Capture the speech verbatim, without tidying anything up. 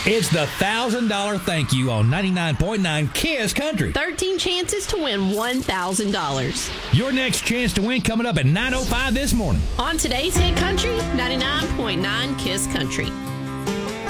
It's the one thousand dollars thank you on ninety-nine point nine KISS Country. thirteen chances to win one thousand dollars. Your next chance to win coming up at nine oh five this morning. On today's Hit Country, ninety-nine point nine KISS Country.